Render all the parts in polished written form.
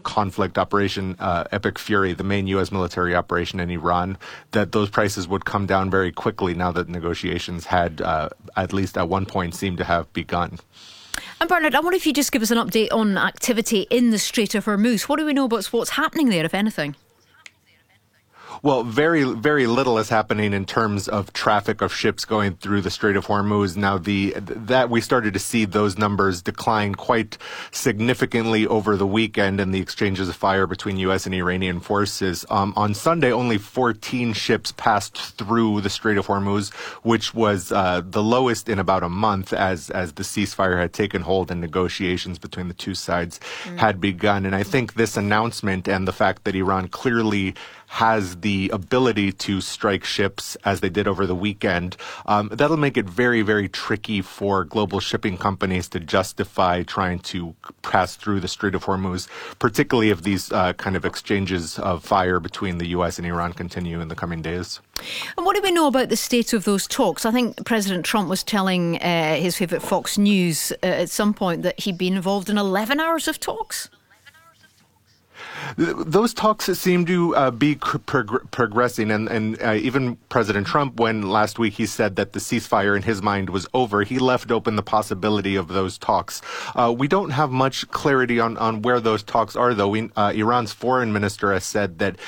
conflict, Operation Epic Fury, the main U.S. military operation in Iran, that those prices would come down very quickly now that negotiations had, at least at one point, seemed to have begun. And Bernard, I wonder if you just give us an update on activity in the Strait of Hormuz. What do we know about what's happening there, if anything? Well, very, very little is happening in terms of traffic of ships going through the Strait of Hormuz. Now, that we started to see those numbers decline quite significantly over the weekend in the exchanges of fire between U.S. and Iranian forces. On Sunday, only 14 ships passed through the Strait of Hormuz, which was the lowest in about a month as the ceasefire had taken hold and negotiations between the two sides had begun. And I think this announcement and the fact that Iran clearly has the ability to strike ships as they did over the weekend, that'll make it very, very tricky for global shipping companies to justify trying to pass through the Strait of Hormuz, particularly if these kind of exchanges of fire between the U.S. and Iran continue in the coming days. And what do we know about the state of those talks? I think President Trump was telling his favourite Fox News at some point that he'd been involved in 11 hours of talks. Those talks seem to be progressing, and even President Trump, when last week he said that the ceasefire in his mind was over, he left open the possibility of those talks. We don't have much clarity on where those talks are, though. Iran's foreign minister has said that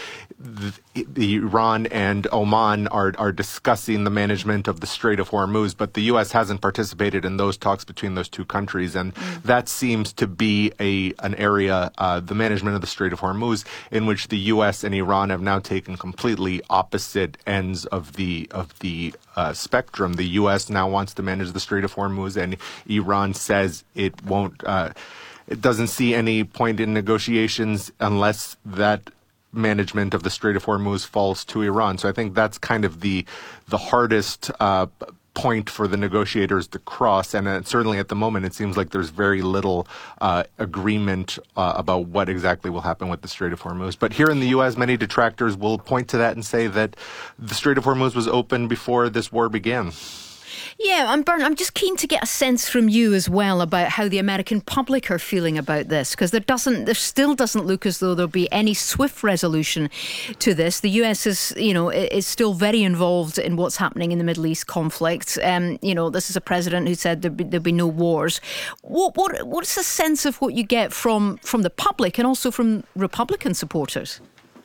Iran and Oman are discussing the management of the Strait of Hormuz, but the U.S. hasn't participated in those talks between those two countries, and that seems to be an area, the management of the Strait of Hormuz, in which the U.S. and Iran have now taken completely opposite ends of the spectrum. The U.S. now wants to manage the Strait of Hormuz, and Iran says it won't. It doesn't see any point in negotiations unless that management of the Strait of Hormuz falls to Iran. So I think that's kind of the hardest point for the negotiators to cross. And certainly at the moment, it seems like there's very little agreement about what exactly will happen with the Strait of Hormuz. But here in the U.S., many detractors will point to that and say that the Strait of Hormuz was open before this war began. Yeah, and Bernard, I'm just keen to get a sense from you as well about how the American public are feeling about this, because there still doesn't look as though there'll be any swift resolution to this. The US is still very involved in what's happening in the Middle East conflict. This is a president who said there'll be no wars. What's the sense of what you get from the public and also from Republican supporters?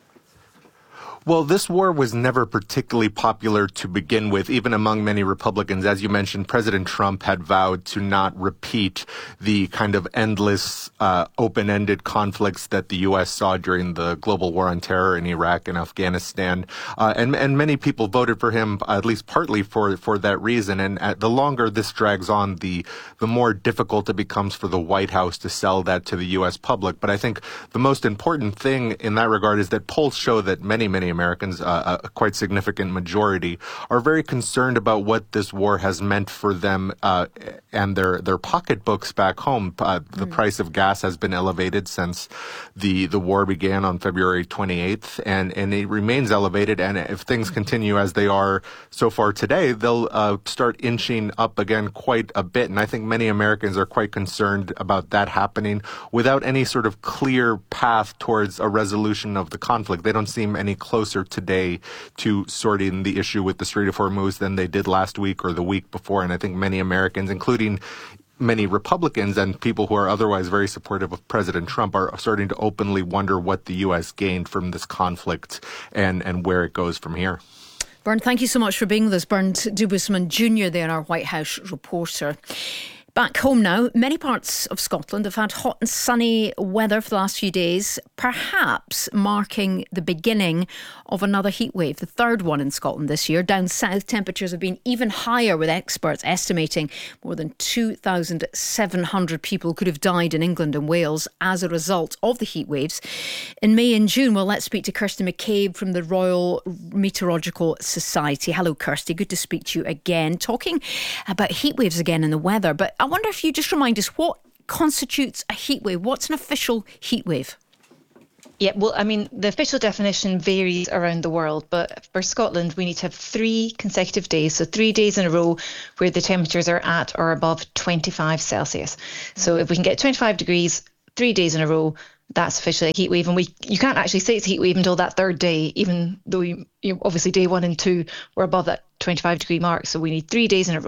Well, this war was never particularly popular to begin with, even among many Republicans. As you mentioned, President Trump had vowed to not repeat the kind of endless, open-ended conflicts that the U.S. saw during the global war on terror in Iraq and Afghanistan. And many people voted for him, at least partly for that reason. And the longer this drags on, the more difficult it becomes for the White House to sell that to the U.S. public. But I think the most important thing in that regard is that polls show that many Americans, a quite significant majority, are very concerned about what this war has meant for them and their pocketbooks back home. The price of gas has been elevated since the war began on February 28th, and it remains elevated. And if things continue as they are so far today, they'll start inching up again quite a bit. And I think many Americans are quite concerned about that happening without any sort of clear path towards a resolution of the conflict. They don't seem any closer today to sorting the issue with the Strait of Hormuz than they did last week or the week before. And I think many Americans, including many Republicans and people who are otherwise very supportive of President Trump, are starting to openly wonder what the U.S. gained from this conflict and where it goes from here. Bernd, thank you so much for being with us. Bernd Dubusman Jr. there, our White House reporter. Back home now, many parts of Scotland have had hot and sunny weather for the last few days, perhaps marking the beginning of another heatwave, the third one in Scotland this year. Down south, temperatures have been even higher, with experts estimating more than 2,700 people could have died in England and Wales as a result of the heatwaves. In May and June, well, let's speak to Kirsty McCabe from the Royal Meteorological Society. Hello, Kirsty. Good to speak to you again. Talking about heatwaves again and the weather, but I wonder if you just remind us what constitutes a heatwave. What's an official heatwave? Yeah, well, I mean, the official definition varies around the world, but for Scotland, we need to have 3 consecutive days, so 3 days in a row where the temperatures are at or above 25 Celsius. So if we can get 25 degrees 3 days in a row, that's officially a heat wave. And you can't actually say it's a heat wave until that third day, even though obviously day 1 and 2 were above that 25 degree mark. So we need 3 days in a row.